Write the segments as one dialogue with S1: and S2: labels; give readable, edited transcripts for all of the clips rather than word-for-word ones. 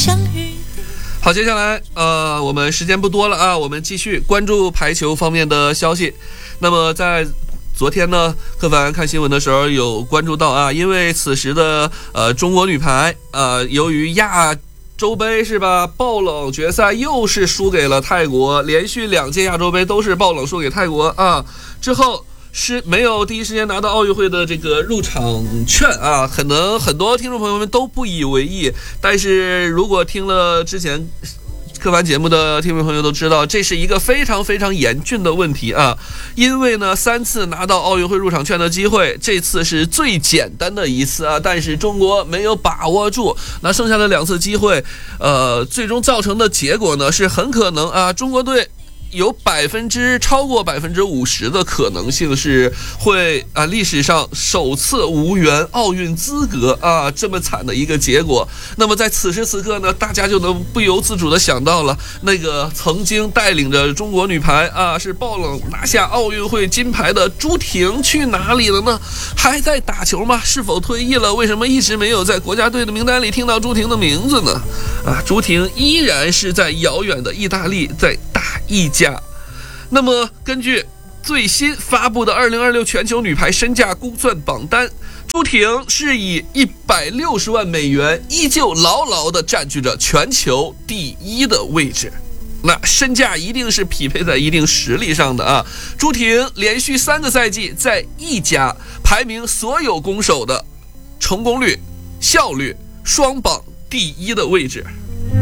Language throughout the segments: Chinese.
S1: 好，接下来我们时间不多了啊，我们继续关注排球方面的消息。那么在昨天呢，柯凡看新闻的时候有关注到啊，因为此时的中国女排由于亚洲杯是吧，爆冷决赛又是输给了泰国，连续2届亚洲杯都是爆冷输给泰国啊，之后是没有第一时间拿到奥运会的这个入场券啊，可能很多听众朋友们都不以为意，但是如果听了之前科班节目的听众朋友都知道，这是一个非常非常严峻的问题啊！因为呢，3次拿到奥运会入场券的机会，这次是最简单的一次啊，但是中国没有把握住，那剩下的2次机会，最终造成的结果呢，是很可能啊，中国队有超过50%的可能性是会历史上首次无缘奥运资格啊，这么惨的一个结果。那么在此时此刻呢，大家就能不由自主的想到了那个曾经带领着中国女排啊是爆冷拿下奥运会金牌的朱婷去哪里了呢？还在打球吗？是否退役了？为什么一直没有在国家队的名单里听到朱婷的名字呢？朱婷依然是在遥远的意大利在打意甲。那么根据最新发布的2026全球女排身价估算榜单，朱婷是以160万美元依旧牢牢地占据着全球第1的位置，那身价一定是匹配在一定实力上的啊！朱婷连续3个赛季在意甲排名所有攻守的成功率、效率双榜第1的位置。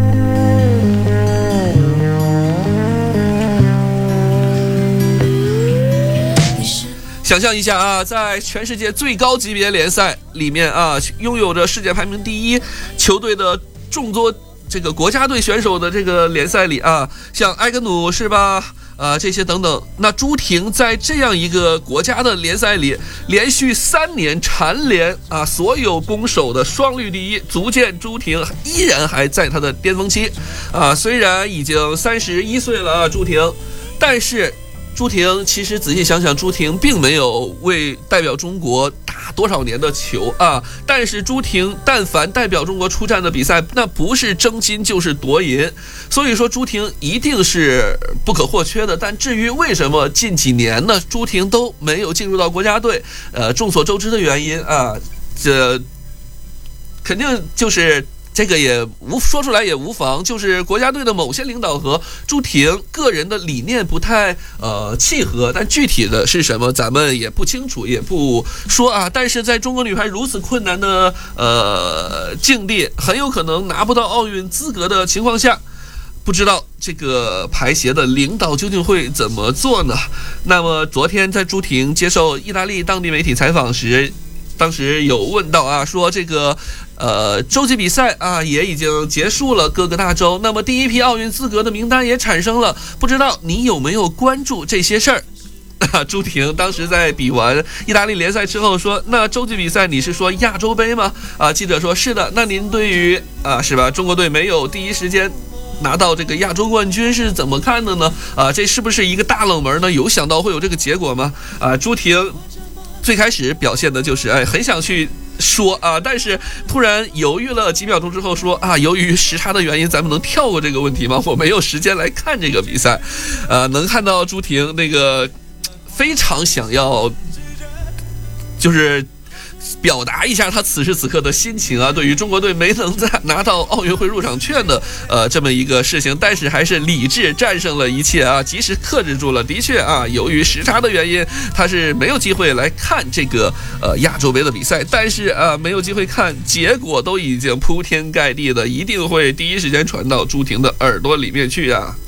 S1: 想象一下啊，在全世界最高级别联赛里面啊，拥有着世界排名第1球队的众多这个国家队选手的这个联赛里啊，像埃格努是吧？这些等等，那朱婷在这样一个国家的联赛里，连续3年蝉联啊所有攻守的双率第1，足见朱婷依然还在她的巅峰期啊。虽然已经31岁了啊，朱婷，但是朱婷其实仔细想想，朱婷并没有为代表中国打多少年的球啊，但是朱婷但凡代表中国出战的比赛，那不是争金就是夺银，所以说朱婷一定是不可或缺的。但至于为什么近几年呢，朱婷都没有进入到国家队，众所周知的原因啊，这肯定就是这个也说出来也无妨，就是国家队的某些领导和朱婷个人的理念不太契合，但具体的是什么咱们也不清楚，也不说啊。但是在中国女排如此困难的境地，很有可能拿不到奥运资格的情况下，不知道这个排协的领导究竟会怎么做呢？那么昨天在朱婷接受意大利当地媒体采访时，当时有问到啊，说这个洲际比赛啊也已经结束了，各个大洲，那么第1批奥运资格的名单也产生了，不知道你有没有关注这些事儿？朱婷当时在比完意大利联赛之后说，那洲际比赛你是说亚洲杯吗？记者说是的，那您对于是吧中国队没有第一时间拿到这个亚洲冠军是怎么看的呢？这是不是一个大冷门呢？有想到会有这个结果吗？朱婷最开始表现的就是很想去说啊，但是突然犹豫了几秒钟之后说由于时差的原因，咱们能跳过这个问题吗？我没有时间来看这个比赛。能看到朱婷那个非常想要就是表达一下他此时此刻的心情啊，对于中国队没能拿到奥运会入场券的这么一个事情，但是还是理智战胜了一切啊，及时克制住了。的确啊，由于时差的原因，他是没有机会来看这个亚洲杯的比赛，但是没有机会看，结果都已经铺天盖地的，一定会第一时间传到朱婷的耳朵里面去啊。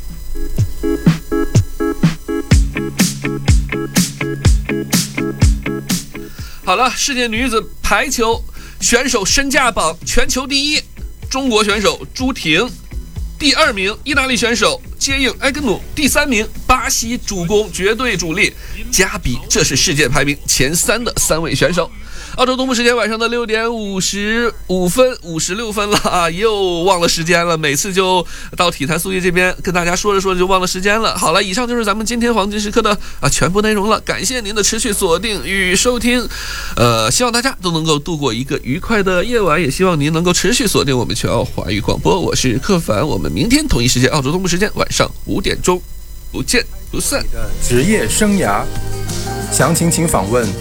S1: 好了，世界女子排球选手身价榜全球第1，中国选手朱婷，第2名意大利选手接应埃格努，第3名巴西主攻绝对主力加比，这是世界排名前3的3位选手。 澳洲东部时间晚上的6点55分56分了啊，又忘了时间了。每次就到体坛速页这边跟大家说着说着就忘了时间了。好了，以上就是咱们今天黄金时刻的全部内容了。感谢您的持续锁定与收听，希望大家都能够度过一个愉快的夜晚，也希望您能够持续锁定我们全澳华语广播。我是柯凡，我们明天同一时间澳洲东部时间晚上5点钟不见不散。
S2: 职业生涯详情请访问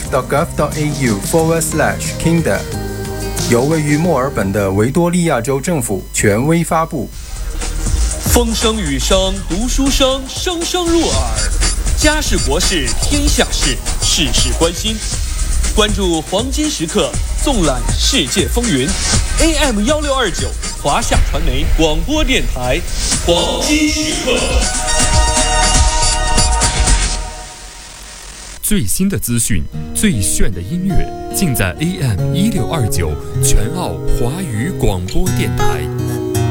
S2: vic.gov.au/kinder， 由位于墨尔本的维多利亚州政府权威发布。
S3: 风声雨声读书声，声声入耳。家事国事天下事，事事关心。关注黄金时刻，纵览世界风云。AM1629华夏传媒广播电台，黄金时刻。
S4: 最新的资讯，最炫的音乐，尽在AM1629全澳华语广播电台。